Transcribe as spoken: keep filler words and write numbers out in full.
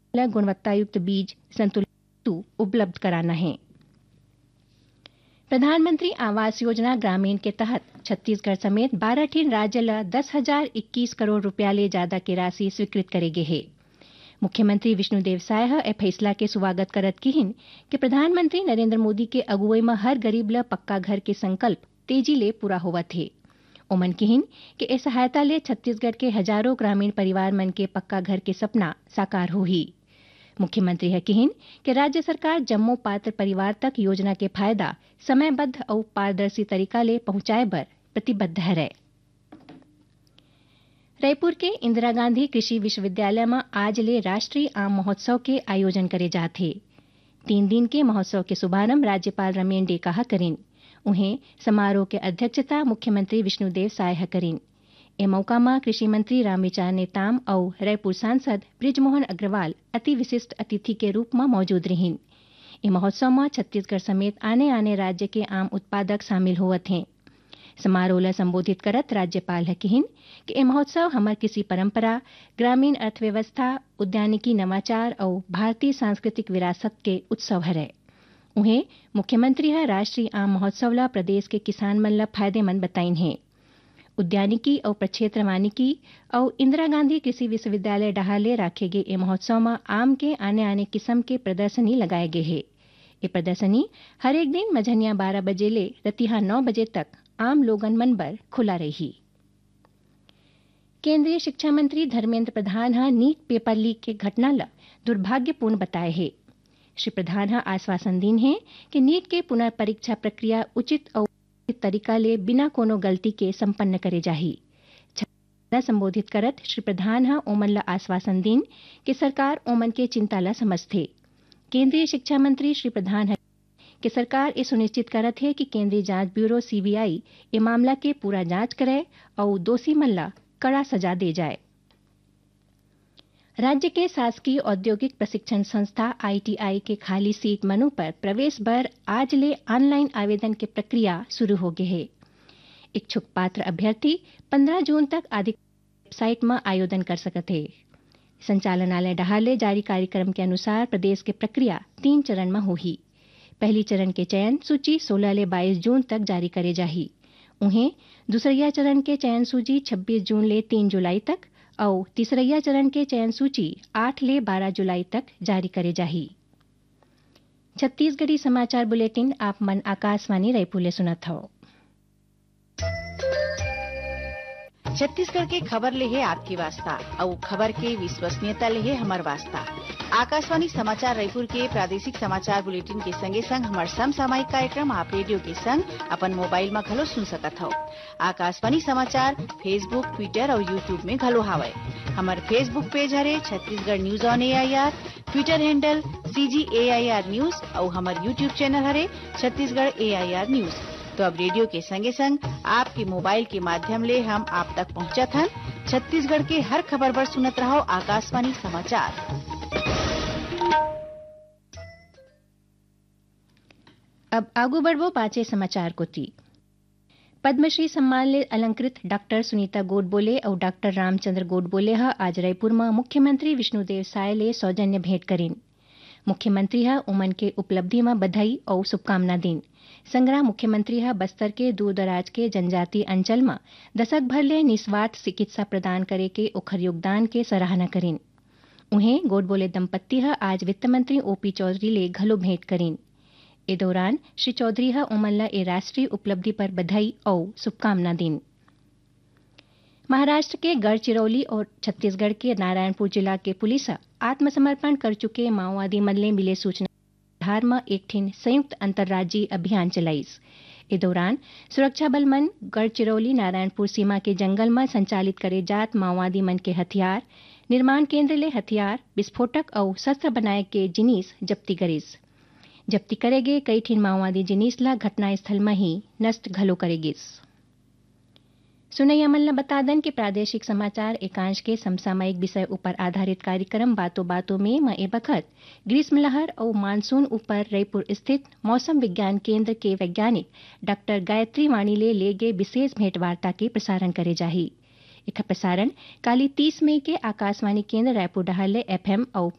गुणवत्तायुक्त बीज संतुलित उपलब्ध कराना है। प्रधानमंत्री आवास योजना ग्रामीण के तहत छत्तीसगढ़ समेत बारह ठीन राज्य ला दस हजार इक्कीस करोड़ रुपया ले ज्यादा की राशि स्वीकृत करेगे है। मुख्यमंत्री विष्णुदेव साय ए फैसला के स्वागत करत किहिन कि प्रधानमंत्री नरेंद्र मोदी के अगुवई में हर गरीब ला पक्का घर के संकल्प तेजी ले पूरा होवत है। ओमन किहिन कि ए सहायता ले छत्तीसगढ़ के हजारों ग्रामीण परिवार मन के पक्का घर के सपना साकार होही। मुख्यमंत्री है किहिन कि राज्य सरकार जम्मो पात्र परिवार तक योजना के फायदा समयबद्ध और पारदर्शी तरीका ले पहुंचाए बर प्रतिबद्ध है। रायपुर के इंदिरा गांधी कृषि विश्वविद्यालय में आज ले राष्ट्रीय आम महोत्सव के आयोजन करे जाते। तीन दिन के महोत्सव के शुभारंभ राज्यपाल रमेन डेका करीन। उन्हें समारोह के अध्यक्षता मुख्यमंत्री विष्णुदेव साय करीन। ए मौका में कृषि मंत्री रामविचार नेताम और रायपुर सांसद बृजमोहन अग्रवाल अति विशिष्ट अतिथि के रूप में मौजूद रहीन। ए महोत्सव में छत्तीसगढ़ समेत आने आने राज्य के आम उत्पादक शामिल होवत हैं। समारोह ला संबोधित करत राज्यपाल है किहिन कि ए महोत्सव हमर कृषि परंपरा, ग्रामीण अर्थव्यवस्था, उद्यानिकी नवाचार और भारतीय सांस्कृतिक विरासत के उत्सव है। उन्हें मुख्यमंत्री है राष्ट्रीय आम महोत्सव ला प्रदेश के किसान मन ला फायदेमंद बताइन है। उद्यानिकी और प्रक्षेत्र वानिकी और इंदिरा गांधी कृषि विश्वविद्यालय डहाले राखे गए ए महोत्सव में आम के आने आने किस्म के प्रदर्शनी लगाए गए है। ये प्रदर्शनी हर एक दिन मझनिया बारह बजे ले रतिहा नौ बजे तक आम लोगन मन बर खुला रही। केंद्रीय शिक्षा मंत्री धर्मेंद्र प्रधान हा नीट पेपर लीक के घटना ला दुर्भाग्यपूर्ण बताए है। श्री प्रधान हा आश्वासन दीन है कि नीट के पुनर्परीक्षा प्रक्रिया उचित और तरीका ले बिना कोनो गलती के संपन्न करे जाही। छात्रा संबोधित करत श्री प्रधान हा ओमन ला आश्वासन दीन कि सरकार ओमन के चिंता ला समझथे। केंद्रीय शिक्षा मंत्री श्री प्रधान है कि सरकार ये सुनिश्चित करत है कि केंद्रीय जांच ब्यूरो सीबीआई ये मामला के पूरा जांच करे और दोषी मन ला कड़ा सजा दे जाए। राज्य के शासकीय औद्योगिक प्रशिक्षण संस्था आईटीआई के खाली सीट मनों पर प्रवेश बर आज ले ऑनलाइन आवेदन की प्रक्रिया शुरू हो गई है। इच्छुक पात्र अभ्यर्थी पंद्रह जून तक आधिकारिक वेबसाइट में आवेदन कर सकते हैं। संचालनालय डहाले जारी कार्यक्रम के अनुसार प्रदेश की प्रक्रिया तीन चरण में होगी। पहली चरण के चयन सूची सोलह ले बाईस जून तक जारी करे जाही। उन्हें दूसरिया चरण के चयन सूची छब्बीस जून ले तीन जुलाई तक और तीसरिया चरण के चयन सूची आठ ले बारह जुलाई तक जारी करे जाही। छत्तीसगढ़ी समाचार बुलेटिन आप मन आकाशवाणी रायपुर ले सुनत हो। छत्तीसगढ़ के खबर ले है आपकी वास्ता और खबर के विश्वसनीयता ले है हमार वास्ता। आकाशवाणी समाचार रायपुर के प्रादेशिक समाचार बुलेटिन के संगे संग हमार समसामयिक कार्यक्रम आप रेडियो के संग अपन मोबाइल में घलो सुन सकत हो। आकाशवाणी समाचार फेसबुक, ट्विटर और यूट्यूब में घलो हावय। हमार फेसबुक पेज हरे Chhattisgarh news on AIR, Twitter handle CG AIR news और हमार यूट्यूब चैनल हरे छत्तीसगढ़ एआईआर न्यूज। तो अब रेडियो के संगे संग आपके मोबाइल के माध्यम ले हम आप तक पहुंचत हन। छत्तीसगढ़ के हर खबर पर सुनत रहो आकाशवाणी समाचार। अब आगू बढ़वो पांचे समाचार को थी। पद्मश्री सम्मान ले अलंकृत डॉक्टर सुनीता गोडबोले और डॉक्टर रामचंद्र गोडबोले हा आज रायपुर में मुख्यमंत्री विष्णुदेव साय ले सौजन्य भेंट करीन। मुख्यमंत्री हा उमन के उपलब्धि में बधाई और शुभकामना दीन। संग्राम मुख्यमंत्री हा बस्तर के दूर दराज के जनजातीय अंचल में दशक भर ले निस्वार्थ चिकित्सा प्रदान करे के ओखर योगदान के सराहना करीन। उन्हें गोडबोले दंपत्ति हा आज वित्त मंत्री ओपी चौधरी ले घलो भेंट करीन। ए दौरान श्री चौधरी हा उमन ला ए राष्ट्रीय उपलब्धि पर बधाई और शुभकामना दीन। महाराष्ट्र के गढ़चिरौली और छत्तीसगढ़ के नारायणपुर जिला के पुलिस आत्मसमर्पण कर चुके माओवादी मन ले मिले सूचना आधार में एक ठिन संयुक्त अंतर्राज्यीय अभियान चलाईस। ए दौरान सुरक्षा बल मन गढ़चिरौली नारायणपुर सीमा के जंगल में संचालित करे जात माओवादी मन के हथियार, निर्माण केंद्र ले हथियार, विस्फोटक और शस्त्र बनाए के जिनिस जब्ती करीस। जब्ती करेगे कई ठिन माओवादी जिनिस ला घटनास्थल में ही नष्ट घलो करेगिस। सुनैया मन ला बता दन कि प्रादेशिक समाचार एकांश के समसामयिक विषय ऊपर आधारित कार्यक्रम बातों बातों में मैं ए बखत ग्रीष्म लहर और मानसून ऊपर रायपुर स्थित मौसम विज्ञान केंद्र के वैज्ञानिक डॉक्टर गायत्री वाणी ले ले गए विशेष भेंटवार्ता के प्रसारण करे जाही। एक प्रसारण काली तीस मई के आकाशवाणी केंद्र रायपुर डहाले एफएम और